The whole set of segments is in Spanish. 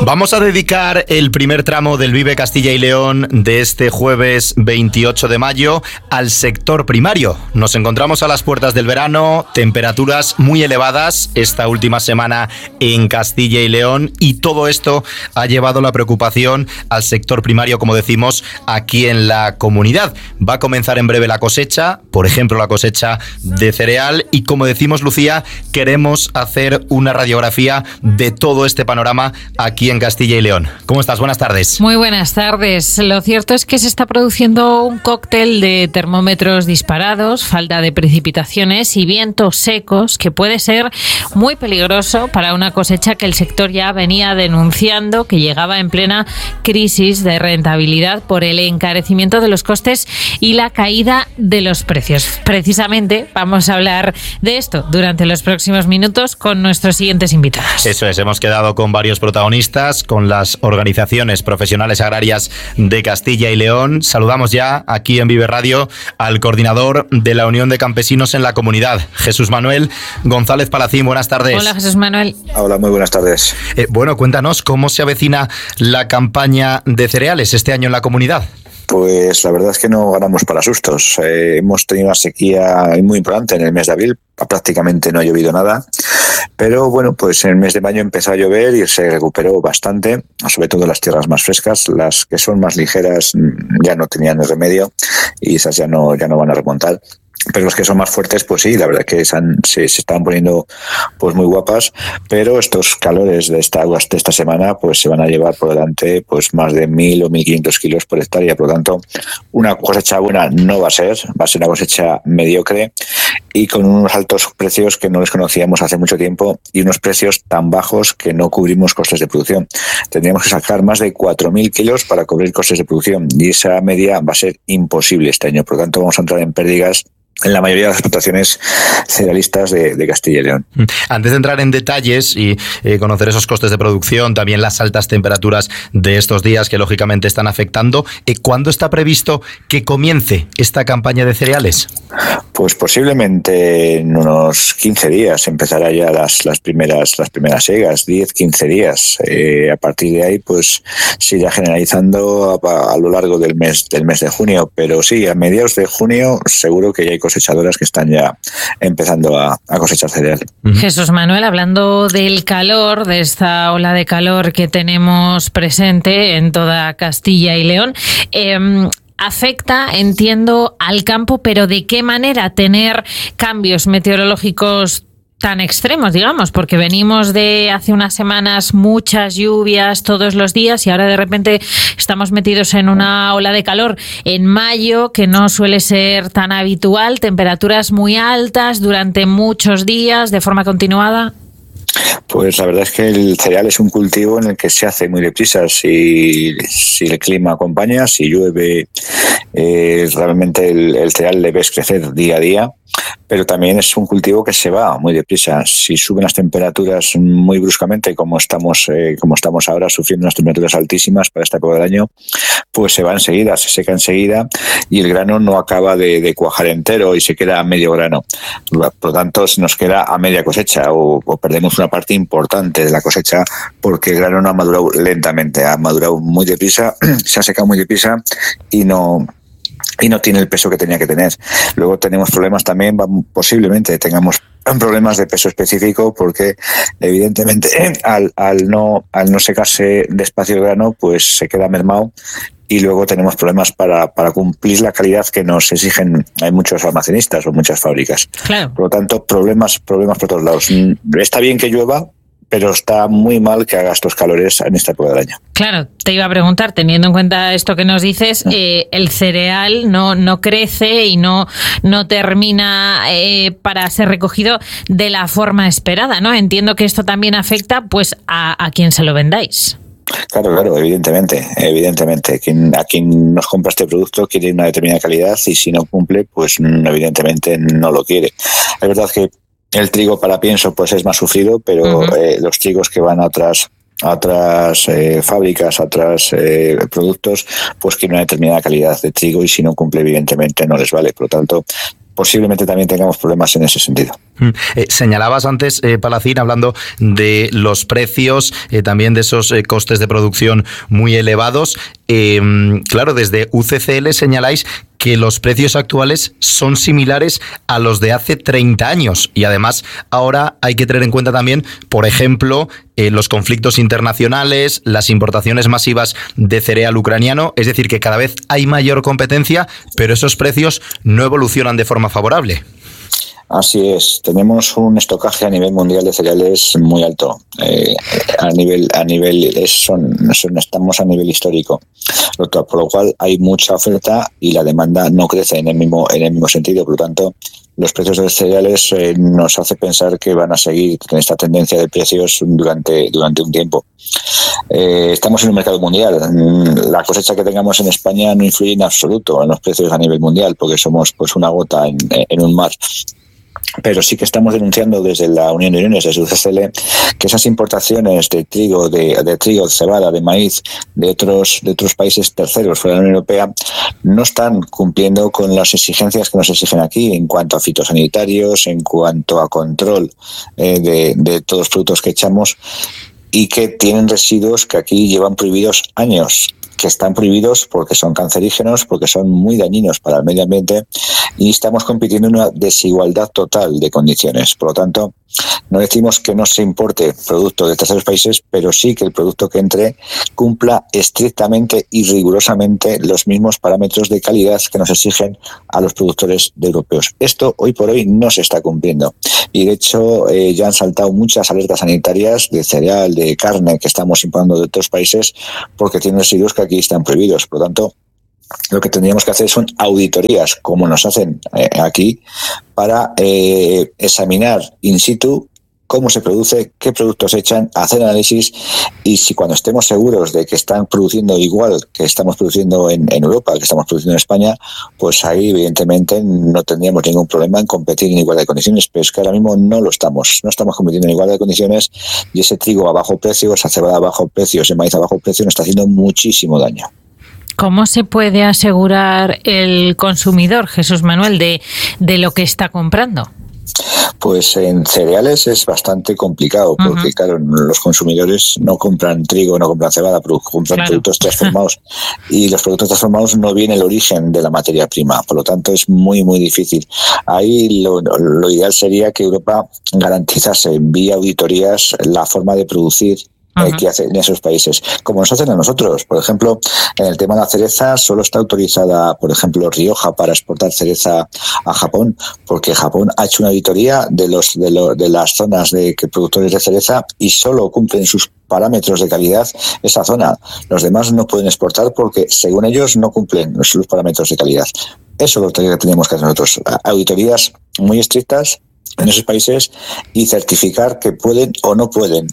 Vamos a dedicar el primer tramo del Vive Castilla y León de este jueves 28 de mayo al sector primario. Nos encontramos a las puertas del verano, temperaturas muy elevadas esta última semana en Castilla y León, y todo esto ha llevado la preocupación al sector primario, como decimos, aquí en la comunidad. Va a comenzar en breve la cosecha, por ejemplo la cosecha de cereal, y como decimos, Lucía, queremos hacer una radiografía de todo este panorama aquí en Castilla y León. ¿Cómo estás? Buenas tardes. Muy buenas tardes. Lo cierto es que se está produciendo un cóctel de termómetros disparados, falta de precipitaciones y vientos secos que puede ser muy peligroso para una cosecha que el sector ya venía denunciando que llegaba en plena crisis de rentabilidad por el encarecimiento de los costes y la caída de los precios. Precisamente vamos a hablar de esto durante los próximos minutos con nuestros siguientes invitados. Eso es, hemos quedado con varios protagonistas, con las organizaciones profesionales agrarias de Castilla y León. Saludamos ya aquí en Vive Radio al coordinador de la Unión de Campesinos en la comunidad, Jesús Manuel González Palacín. Buenas tardes. Hola, Jesús Manuel. Hola, muy buenas tardes. Bueno, cuéntanos cómo se avecina la campaña de cereales este año en la comunidad. Pues la verdad es que no ganamos para sustos. Hemos tenido una sequía muy importante en el mes de abril, prácticamente no ha llovido nada, pero bueno, pues en el mes de mayo empezó a llover y se recuperó bastante, sobre todo las tierras más frescas. Las que son más ligeras ya no tenían remedio y esas ya no van a remontar. Pero los que son más fuertes, pues sí, la verdad que se estaban poniendo pues muy guapas, pero estos calores de esta semana pues se van a llevar por delante pues más de 1.000 o 1.500 kilos por hectárea. Por lo tanto, una cosecha buena no va a ser una cosecha mediocre y con unos altos precios que no les conocíamos hace mucho tiempo y unos precios tan bajos que no cubrimos costes de producción. Tendríamos que sacar más de 4.000 kilos para cubrir costes de producción y esa media va a ser imposible este año. Por lo tanto, vamos a entrar en pérdidas en la mayoría de las explotaciones cerealistas de Castilla y León. Antes de entrar en detalles y conocer esos costes de producción, también las altas temperaturas de estos días que lógicamente están afectando, ¿cuándo está previsto que comience esta campaña de cereales? Pues posiblemente en unos 15 días empezará ya las primeras segas, 10-15 días. A partir de ahí pues se irá generalizando a lo largo del mes de junio, pero sí, a mediados de junio seguro que ya hay cosechadoras que están ya empezando a cosechar cereal. Jesús Manuel, hablando del calor, de esta ola de calor que tenemos presente en toda Castilla y León, afecta, entiendo, al campo, pero ¿de qué manera tener cambios meteorológicos tan extremos, digamos? Porque venimos de hace unas semanas muchas lluvias todos los días y ahora de repente estamos metidos en una ola de calor en mayo que no suele ser tan habitual, temperaturas muy altas durante muchos días de forma continuada. Pues la verdad es que el cereal es un cultivo en el que se hace muy deprisa. Si el clima acompaña, si llueve, realmente el cereal le ves crecer día a día, pero también es un cultivo que se va muy deprisa. Si suben las temperaturas muy bruscamente, como estamos ahora sufriendo unas temperaturas altísimas para esta época del año, pues se va enseguida, se seca enseguida y el grano no acaba de cuajar entero y se queda a medio grano. Por lo tanto, se nos queda a media cosecha o perdemos una parte importante de la cosecha porque el grano no ha madurado lentamente, ha madurado muy deprisa, se ha secado muy deprisa y no tiene el peso que tenía que tener. Luego tenemos problemas también, posiblemente tengamos problemas de peso específico porque evidentemente al no secarse despacio el grano pues se queda mermado y luego tenemos problemas para cumplir la calidad que nos exigen. Hay muchos almacenistas o muchas fábricas. Claro. Por lo tanto, problemas por todos lados. Está bien que llueva, pero está muy mal que haga estos calores en esta época del año. Claro, te iba a preguntar, teniendo en cuenta esto que nos dices, el cereal no crece y no termina para ser recogido de la forma esperada, ¿no? Entiendo que esto también afecta pues a quien se lo vendáis. Claro, evidentemente. A quien nos compra este producto quiere una determinada calidad y si no cumple, pues evidentemente no lo quiere. Es verdad que el trigo para pienso pues es más sufrido, pero los trigos que van a otras fábricas, a otros productos, pues quieren una determinada calidad de trigo y si no cumple evidentemente no les vale. Por lo tanto, posiblemente también tengamos problemas en ese sentido. Señalabas antes, Palacín, hablando de los precios, también de esos costes de producción muy elevados. Claro, desde UCCL señaláis que los precios actuales son similares a los de hace 30 años y además ahora hay que tener en cuenta también, por ejemplo, los conflictos internacionales, las importaciones masivas de cereal ucraniano, es decir, que cada vez hay mayor competencia, pero esos precios no evolucionan de forma favorable. Así es, tenemos un estocaje a nivel mundial de cereales muy alto. Estamos a nivel histórico, por lo cual hay mucha oferta y la demanda no crece en el mismo sentido. Por lo tanto, los precios de los cereales nos hace pensar que van a seguir con esta tendencia de precios durante un tiempo. Estamos en un mercado mundial. La cosecha que tengamos en España no influye en absoluto en los precios a nivel mundial, porque somos pues una gota en un mar. Pero sí que estamos denunciando desde la Unión de Uniones, desde UCCL, que esas importaciones de trigo, de cebada, de maíz, de otros países terceros fuera de la Unión Europea, no están cumpliendo con las exigencias que nos exigen aquí en cuanto a fitosanitarios, en cuanto a control de todos los productos que echamos, y que tienen residuos que aquí llevan prohibidos años, que están prohibidos porque son cancerígenos, porque son muy dañinos para el medio ambiente, y estamos compitiendo en una desigualdad total de condiciones. Por lo tanto, no decimos que no se importe producto de terceros países, pero sí que el producto que entre cumpla estrictamente y rigurosamente los mismos parámetros de calidad que nos exigen a los productores europeos. Esto hoy por hoy no se está cumpliendo y de hecho ya han saltado muchas alertas sanitarias de cereal, de carne que estamos importando de otros países porque tienen residuos que aquí están prohibidos. Por lo tanto, lo que tendríamos que hacer son auditorías, como nos hacen aquí, para examinar in situ cómo se produce, qué productos echan, hacer análisis, y si cuando estemos seguros de que están produciendo igual que estamos produciendo en Europa, que estamos produciendo en España, pues ahí evidentemente no tendríamos ningún problema en competir en igualdad de condiciones, pero es que ahora mismo no estamos compitiendo en igualdad de condiciones, y ese trigo a bajo precio, esa cebada a bajo precio, ese maíz a bajo precio nos está haciendo muchísimo daño. ¿Cómo se puede asegurar el consumidor, Jesús Manuel, de lo que está comprando? Pues en cereales es bastante complicado porque, claro, los consumidores no compran trigo, no compran cebada, compran productos transformados y los productos transformados no viene el origen de la materia prima, por lo tanto es muy, muy difícil. Ahí lo ideal sería que Europa garantizase vía auditorías la forma de producir que hacen en esos países, como nos hacen a nosotros. Por ejemplo, en el tema de la cereza, solo está autorizada, por ejemplo, Rioja para exportar cereza a Japón, porque Japón ha hecho una auditoría de las zonas de productores de cereza y solo cumplen sus parámetros de calidad esa zona. Los demás no pueden exportar porque, según ellos, no cumplen sus parámetros de calidad. Eso es lo que tenemos que hacer nosotros. Auditorías muy estrictas en esos países y certificar que pueden o no pueden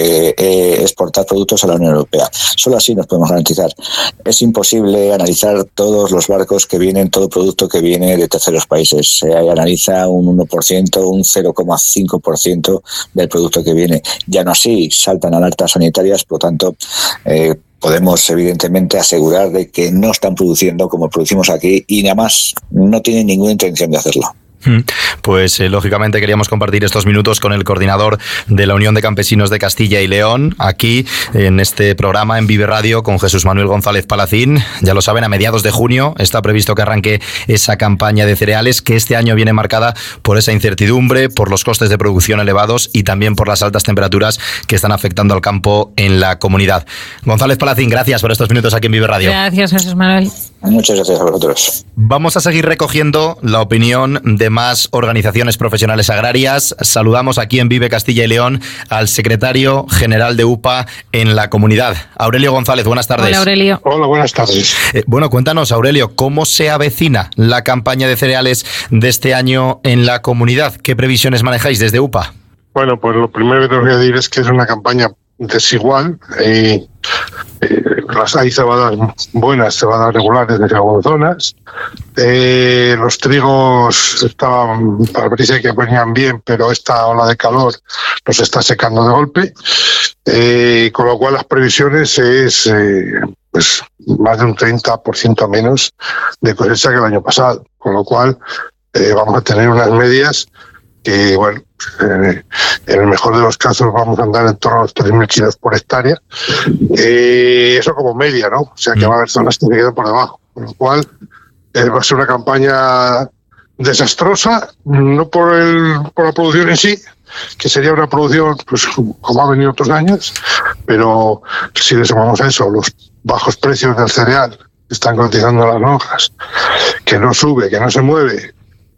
exportar productos a la Unión Europea. Solo así nos podemos garantizar. Es imposible analizar todos los barcos que vienen, todo producto que viene de terceros países. Se analiza un 1%, un 0,5% del producto que viene. Ya no así, saltan alertas sanitarias, por lo tanto, podemos evidentemente asegurar de que no están produciendo como producimos aquí y nada más no tienen ninguna intención de hacerlo. Pues lógicamente queríamos compartir estos minutos con el coordinador de la Unión de Campesinos de Castilla y León, aquí en este programa en Vive Radio con Jesús Manuel González Palacín. Ya lo saben, a mediados de junio está previsto que arranque esa campaña de cereales que este año viene marcada por esa incertidumbre, por los costes de producción elevados y también por las altas temperaturas que están afectando al campo en la comunidad. González Palacín, gracias por estos minutos aquí en Vive Radio. Gracias, Jesús Manuel. Muchas gracias a vosotros. Vamos a seguir recogiendo la opinión de más organizaciones profesionales agrarias. Saludamos aquí en Vive Castilla y León al secretario general de UPA en la comunidad, Aurelio González. Buenas tardes. Hola, Aurelio. Hola, buenas tardes. Bueno, cuéntanos, Aurelio, ¿cómo se avecina la campaña de cereales de este año en la comunidad? ¿Qué previsiones manejáis desde UPA? Bueno, pues lo primero que te voy a decir es que es una campaña desigual. Hay cebadas buenas, cebadas regulares de según zonas. Los trigos parecía que venían bien, pero esta ola de calor los está secando de golpe. Con lo cual las previsiones es pues más de un 30% menos de cosecha que el año pasado. Con lo cual vamos a tener unas medias que, bueno, en el mejor de los casos vamos a andar en torno a los 3.000 kilos por hectárea. Eso como media, ¿no? O sea que va a haber zonas que se quedan por debajo. Con lo cual va a ser una campaña desastrosa, no por la producción en sí, que sería una producción pues como ha venido otros años, pero si le sumamos a eso los bajos precios del cereal que están cotizando las lonjas, que no sube, que no se mueve,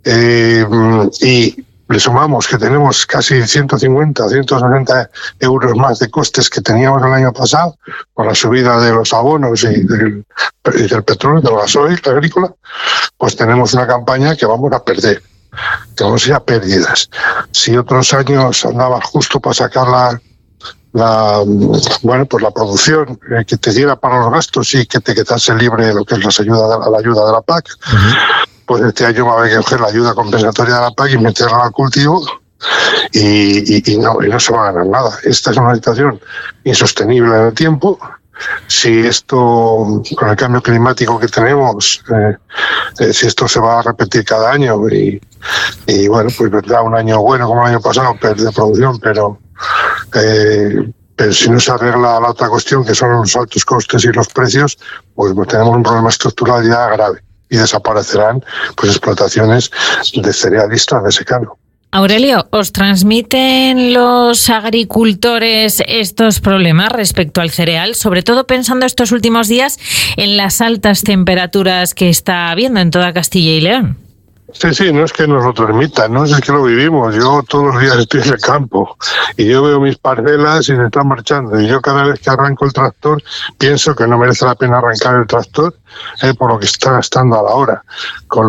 y le sumamos que tenemos casi 150, 160 euros más de costes que teníamos el año pasado con la subida de los abonos y del petróleo, del gasoil agrícola, pues tenemos una campaña que vamos a perder, que vamos a ir a pérdidas. Si otros años andaba justo para sacar la producción que te diera para los gastos y que te quedase libre de lo que es la ayuda de la PAC, pues este año va a haber que coger la ayuda compensatoria de la PAC y meterla al cultivo y no se va a ganar nada. Esta es una situación insostenible en el tiempo. Si esto, con el cambio climático que tenemos, si esto se va a repetir cada año y bueno, pues vendrá un año bueno como el año pasado de producción, pero si no se arregla la otra cuestión, que son los altos costes y los precios, pues tenemos un problema estructural ya grave y desaparecerán pues explotaciones de cerealistas de secano. Aurelio, ¿os transmiten los agricultores estos problemas respecto al cereal? Sobre todo pensando estos últimos días en las altas temperaturas que está habiendo en toda Castilla y León. Sí, no es que nos lo transmitan, no es que lo vivimos. Yo todos los días estoy en el campo y yo veo mis parcelas y se están marchando. Y yo cada vez que arranco el tractor pienso que no merece la pena arrancar el tractor por lo que está gastando a la hora. Con